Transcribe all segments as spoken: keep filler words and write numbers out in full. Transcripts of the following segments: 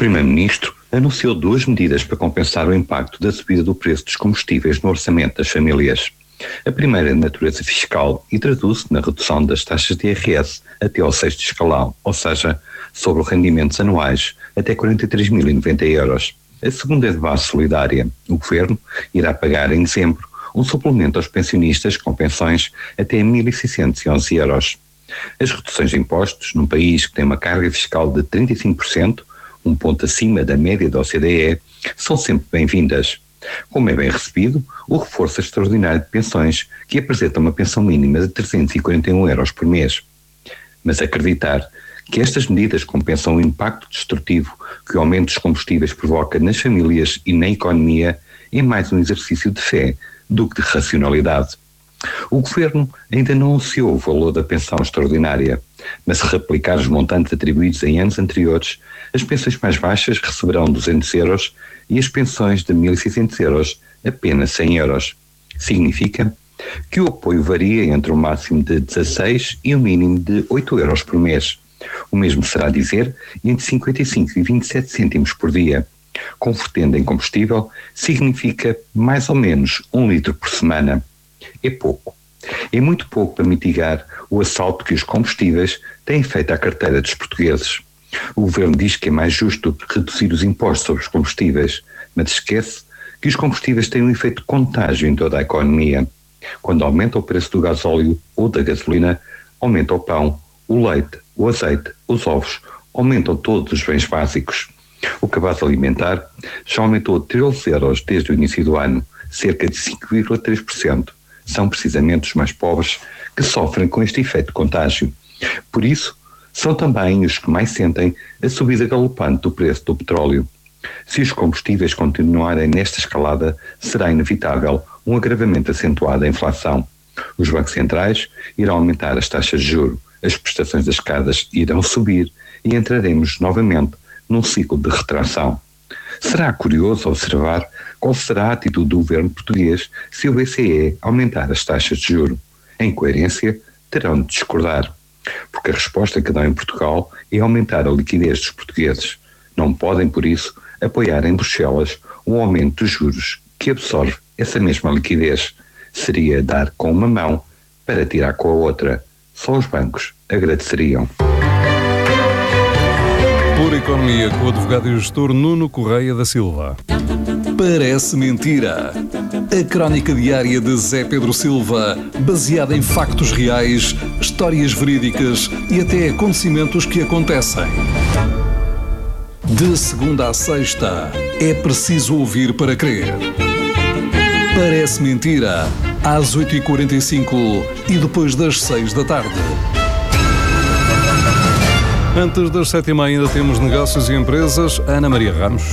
Primeiro-Ministro anunciou duas medidas para compensar o impacto da subida do preço dos combustíveis no orçamento das famílias. A primeira é de natureza fiscal e traduz-se na redução das taxas de I R S até ao sexto escalão, ou seja, sobre rendimentos anuais até quarenta e três mil e noventa euros. A segunda é de base solidária. O Governo irá pagar em dezembro um suplemento aos pensionistas com pensões até mil seiscentos e onze euros. As reduções de impostos, num país que tem uma carga fiscal de trinta e cinco por cento, um ponto acima da média da O C D E, são sempre bem-vindas. Como é bem recebido, o reforço extraordinário de pensões, que apresenta uma pensão mínima de trezentos e quarenta e um euros por mês. Mas acreditar que estas medidas compensam o impacto destrutivo que o aumento dos combustíveis provoca nas famílias e na economia é mais um exercício de fé do que de racionalidade. O Governo ainda não anunciou o valor da pensão extraordinária, mas se replicar os montantes atribuídos em anos anteriores, as pensões mais baixas receberão duzentos euros e as pensões de mil e seiscentos euros apenas cem euros. Significa que o apoio varia entre um máximo de dezasseis e um mínimo de oito euros por mês. O mesmo será dizer entre cinquenta e cinco e vinte e sete cêntimos por dia. Convertendo em combustível, significa mais ou menos um litro por semana. É pouco. É muito pouco para mitigar o assalto que os combustíveis têm feito à carteira dos portugueses. O Governo diz que é mais justo reduzir os impostos sobre os combustíveis, mas esquece que os combustíveis têm um efeito de contágio em toda a economia. Quando aumenta o preço do gasóleo ou da gasolina, aumenta o pão, o leite, o azeite, os ovos, aumentam todos os bens básicos. O cabaz alimentar já aumentou treze euros desde o início do ano, cerca de cinco vírgula três por cento. São precisamente os mais pobres que sofrem com este efeito de contágio. Por isso, são também os que mais sentem a subida galopante do preço do petróleo. Se os combustíveis continuarem nesta escalada, será inevitável um agravamento acentuado da inflação. Os bancos centrais irão aumentar as taxas de juros, as prestações das casas irão subir e entraremos novamente num ciclo de retração. Será curioso observar qual será a atitude do governo português se o B C E aumentar as taxas de juros. Em coerência, terão de discordar, porque a resposta que dão em Portugal é aumentar a liquidez dos portugueses. Não podem, por isso, apoiar em Bruxelas um aumento dos juros que absorve essa mesma liquidez. Seria dar com uma mão para tirar com a outra. Só os bancos agradeceriam. Por Economia, com o advogado e gestor Nuno Correia da Silva. Parece mentira. A crónica diária de Zé Pedro Silva, baseada em factos reais, histórias verídicas e até acontecimentos que acontecem. De segunda a sexta, é preciso ouvir para crer. Parece mentira, às oito e quarenta e cinco e depois das seis da tarde. Antes das sete e meia ainda temos negócios e empresas. Ana Maria Ramos.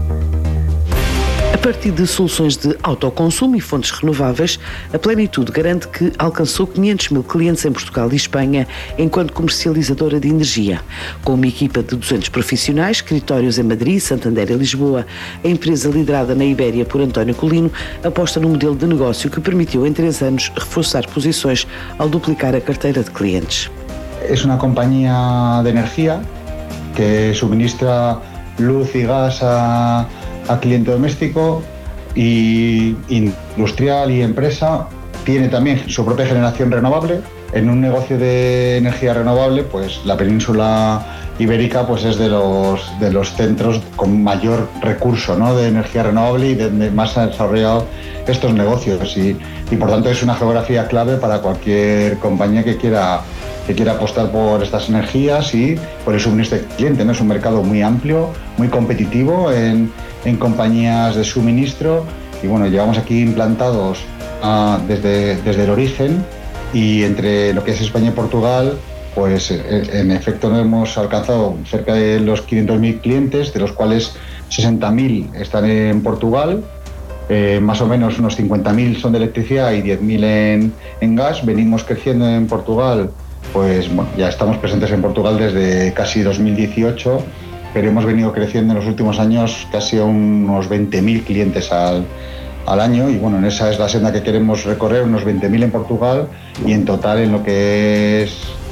A partir de soluções de autoconsumo e fontes renováveis, a Plenitude garante que alcançou quinhentos mil clientes em Portugal e Espanha enquanto comercializadora de energia. Com uma equipa de duzentos profissionais, escritórios em Madrid, Santander e Lisboa, a empresa liderada na Ibéria por António Colino aposta num modelo de negócio que permitiu em três anos reforçar posições ao duplicar a carteira de clientes. Es una compañía de energía que suministra luz y gas a, a cliente doméstico y industrial y empresa. Tiene también su propia generación renovable. En un negocio de energía renovable, pues la península ibérica pues es de los, de los centros con mayor recurso, ¿no?, de energía renovable y donde más se han desarrollado estos negocios. Y, y por tanto es una geografía clave para cualquier compañía que quiera que quiera apostar por estas energías y por el suministro del cliente, ¿no? Es un mercado muy amplio, muy competitivo en, en compañías de suministro y bueno, llevamos aquí implantados uh, desde, desde el origen y entre lo que es España y Portugal, pues en efecto no hemos alcanzado cerca de los quinientos mil clientes, de los cuales sesenta mil están en Portugal. Eh, más o menos unos cincuenta mil son de electricidad y diez mil en, en gas. Venimos creciendo en Portugal. Pues bueno, ya estamos presentes en Portugal desde casi dos mil dieciocho, pero hemos venido creciendo en los últimos años casi a unos veinte mil clientes al, al año y bueno, en esa es la senda que queremos recorrer, unos veinte mil en Portugal y en total en lo que es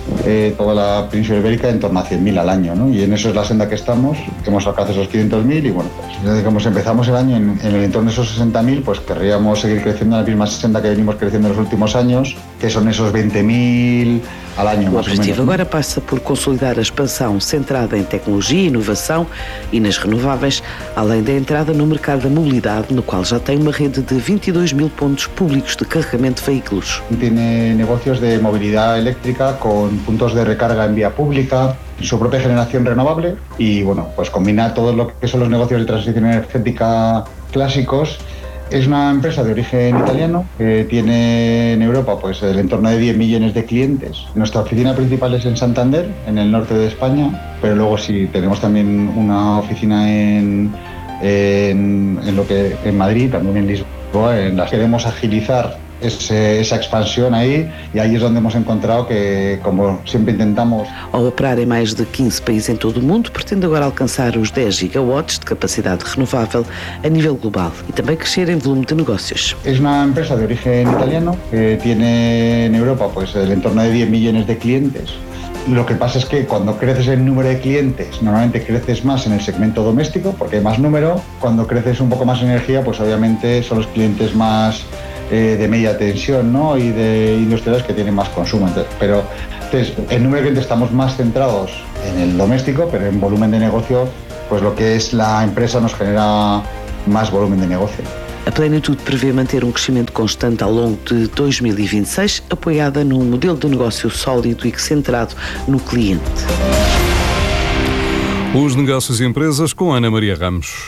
eh, toda la península ibérica en torno a cien mil al año, ¿no? Y en eso es la senda que estamos, que hemos alcanzado esos quinientos mil y bueno, pues desde que empezamos el año en, en el entorno de esos sesenta mil, pues querríamos seguir creciendo en la misma senda que venimos creciendo en los últimos años, que son esos veinte mil al año. O más objetivo o menos, agora passa por consolidar a expansão centrada em tecnologia, inovação e nas renováveis, além da entrada no mercado da mobilidade, no qual já tem uma rede de vinte e dois mil pontos públicos de carregamento de veículos. Tiene negocios de movilidad eléctrica con puntos de recarga en vía pública, su propia generación renovable y bueno, pues combina todo lo que son los negocios de transición energética clásicos. Es una empresa de origen italiano que tiene en Europa pues el entorno de diez millones de clientes. Nuestra oficina principal es en Santander, en el norte de España, pero luego sí tenemos también una oficina en, en, en lo que en Madrid, también en Lisboa, en las que queremos agilizar ese, esa expansión ahí y ahí es donde hemos encontrado que, como siempre intentamos... Ao operar em mais de quinze países em todo o mundo, pretende agora alcançar os dez gigawatts de capacidade renovável a nível global e também crescer em volume de negócios. Es una empresa de origen italiano que tiene en Europa pues el entorno de diez millones de clientes. Lo que pasa es que cuando creces en número de clientes, normalmente creces más en el segmento doméstico porque hay más número. Cuando creces un poco más en energía, pues obviamente son los clientes más eh, de media tensión, ¿no? Y de industriales que tienen más consumo. Entonces, pero entonces, en número de clientes estamos más centrados en el doméstico, pero en volumen de negocio, pues lo que es la empresa nos genera más volumen de negocio. A Plenitude prevê manter um crescimento constante ao longo de dois mil e vinte e seis, apoiada num modelo de negócio sólido e centrado no cliente. Os negócios e empresas com Ana Maria Ramos.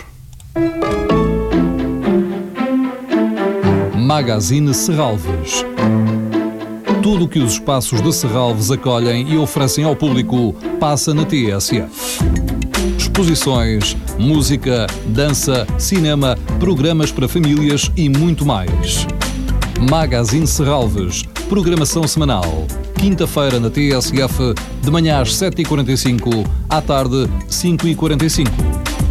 Magazine Serralves. Tudo o que os espaços de Serralves acolhem e oferecem ao público passa na T S F. Exposições, música, dança, cinema, programas para famílias e muito mais. Magazine Serralves, programação semanal. Quinta-feira na T S F, de manhã às sete e quarenta e cinco, à tarde cinco e quarenta e cinco.